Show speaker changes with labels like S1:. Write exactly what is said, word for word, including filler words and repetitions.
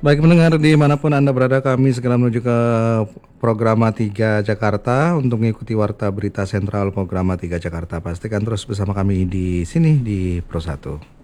S1: Baik pendengar dimanapun Anda berada, kami segera menuju ke Programa tiga Jakarta untuk mengikuti Warta Berita Sentral Programa tiga Jakarta. Pastikan terus bersama kami di sini di Pro satu.